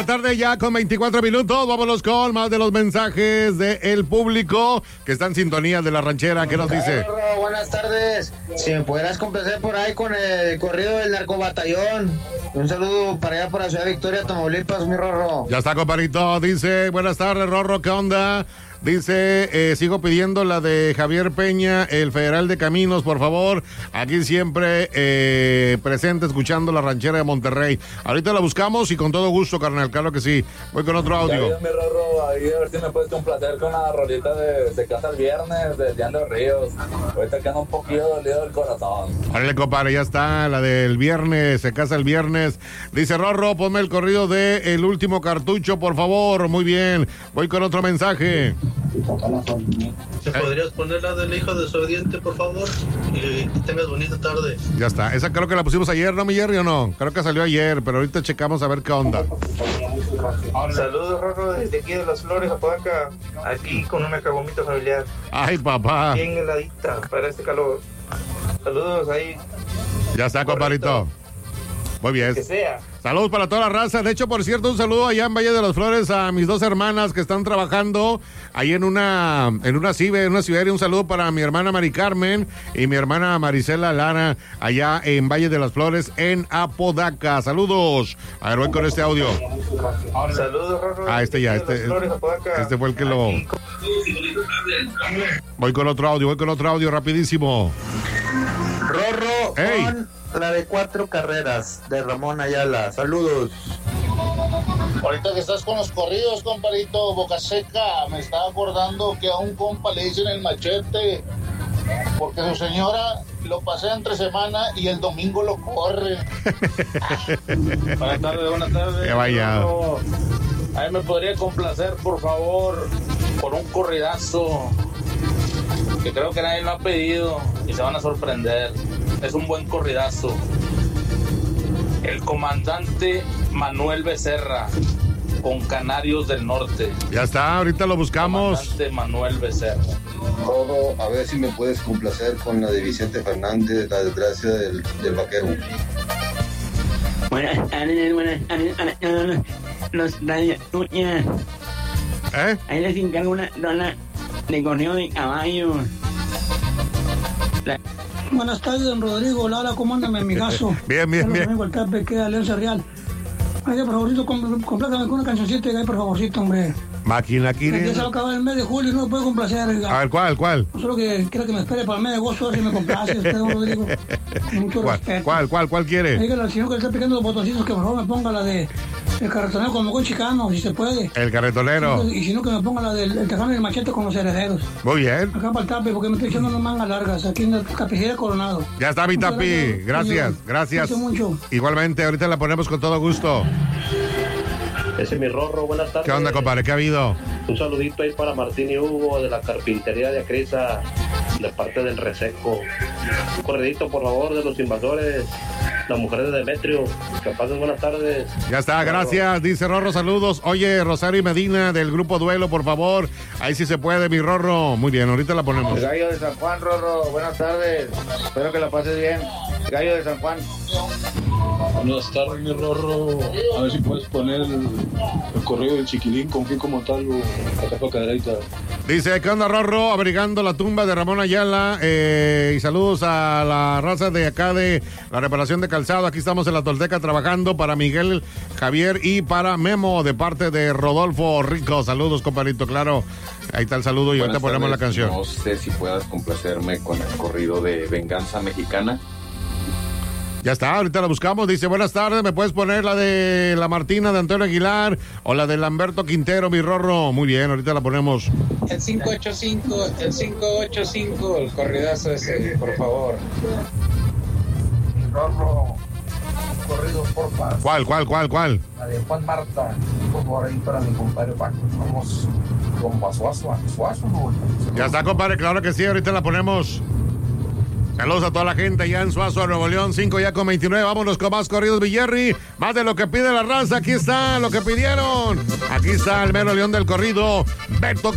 tarde ya con 24 minutos. Vámonos con más de los mensajes del público que está en sintonía de la ranchera. ¿Qué nos dice? Buenas tardes. Si me pudieras complacer por ahí con el corrido del narcobatallón. Un saludo para allá, para Ciudad Victoria, Tamaulipas, mi Rorro. Ya está, compadrito. Dice, buenas tardes, Rorro, ¿qué onda? Dice, sigo pidiendo la de Javier Peña, el Federal de Caminos, por favor. Aquí siempre presente, escuchando la ranchera de Monterrey. Ahorita la buscamos y con todo gusto, carnal, claro que sí. Voy con otro audio. Ya, mi Rorro, ahí a ver si me puedes complacer con la rolita de Se Casa el Viernes, de Leandro Ríos. Ahorita queda un poquillo dolido el corazón. Órale, compadre, ya está, la del viernes, Se Casa el Viernes. Dice, Rorro, ponme el corrido de El Último Cartucho, por favor. Muy bien, voy con otro mensaje. ¿Te podrías poner la del hijo desobediente, por favor? Y que tengas bonita tarde. Ya está, esa creo que la pusimos ayer, ¿no, mi Jerry, o no? Creo que salió ayer, pero ahorita checamos a ver qué onda. Saludos, Rorro, desde aquí de Las Flores, Apodaca. Aquí con una caguamita familiar. Ay, papá. Bien heladita para este calor. Saludos ahí. Ya está, compadrito. Muy bien. Que sea. Saludos para toda la raza. De hecho, por cierto, un saludo allá en Valle de las Flores a mis dos hermanas que están trabajando ahí en una CIBE, en una ciudad. Un saludo para mi hermana Mari Carmen y mi hermana Marisela Lara allá en Valle de las Flores en Apodaca. Saludos. A ver, voy con este audio. Saludos, Rorro. Ah, este ya, este fue el que lo... Voy con otro audio, rapidísimo. Rorro, ¡Ey! con la de 4 carreras de Ramón Ayala. Saludos. Ahorita que estás con los corridos, compadrito, Boca Seca, me estaba acordando que a un compa le dicen el machete, porque su señora lo pasea entre semana y el domingo lo corre. Buenas tardes. Que vaya. Ahí me podría complacer, por favor, por un corridazo que creo que nadie lo ha pedido y se van a sorprender. Es un buen corridazo. El comandante Manuel Becerra con Canarios del Norte. Ya está, ahorita lo buscamos. Comandante Manuel Becerra. Rorro, a ver si me puedes complacer con la de Vicente Fernández, La Desgracia del Vaquero. Buenas tardes. Los radioescuchas. Ahí les encargo una rola de correo de caballo. Buenas tardes, don Rodrigo. Lara, ¿cómo anda mi amigazo? Bien. Amigo, el Tape, queda Alianza Real. Ay, por favorcito, complátame con una cancioncita, por favorcito, hombre. Máquina Que ya se va a acabar el mes de julio y no me puede complacer. A ver, ¿cuál? Solo que quiero que me espere para el mes de agosto, a ver si me complace usted, don Rodrigo. Mucho respeto. ¿Cuál quiere? Dígale al señor que le está picando los botoncitos que por favor me ponga la de El Carretonero como con Chicano, si se puede. El Carretonero. Y si no, que me ponga la del Tejano y el Machete con los Herederos. Muy bien. Acá para el Tape, porque me estoy echando unas mangas largas aquí en el Capijera Coronado. Ya está, mi Tapi. Gracias. Mucho. Igualmente, ahorita la ponemos con todo gusto. Ese es mi Rorro, buenas tardes. ¿Qué onda, compadre? ¿Qué ha habido? Un saludito ahí para Martín y Hugo de la carpintería de Acrisa, de parte del Reseco. Un corredito, por favor, de los invasores, las mujeres de Demetrio. Que pasen buenas tardes. Ya está, gracias. Dice Rorro, saludos. Oye, Rosario y Medina del Grupo Duelo, por favor. Ahí sí se puede, mi Rorro. Muy bien, ahorita la ponemos. El Gallo de San Juan, Rorro. Buenas tardes. Espero que la pases bien. El Gallo de San Juan. Buenas tardes, mi Rorro. A ver si puedes poner el correo del Chiquilín con fin como tal o la capa cadereita. Dice, ¿qué onda, Rorro? Abrigando la tumba de Ramón Ayala. Y saludos a la raza de acá de la reparación de calzado. Aquí estamos en la Tolteca trabajando para Miguel, Javier y para Memo de parte de Rodolfo Rico. Saludos, compadrito, claro. Ahí está el saludo y ahorita ponemos la canción. No sé si puedas complacerme con el corrido de Venganza Mexicana. Ya está, ahorita la buscamos. Dice, buenas tardes, ¿me puedes poner la de La Martina de Antonio Aguilar o la de Lamberto Quintero, mi Rorro? Muy bien, ahorita la ponemos. El 585, el corridazo ese, por favor. Rorro, corrido, porfa. ¿Cuál? La de Juan Marta, por favor, ahí para mi compadre Paco. Vamos con Suazo, ¿no? Ya está, compadre, claro que sí, ahorita la ponemos. Saludos a toda la gente allá en Suazo, Nuevo León, 5 ya con 29. Vámonos con más corridos, Villerri. Más de lo que pide la raza. Aquí está lo que pidieron. Aquí está el mero león del corrido, Beto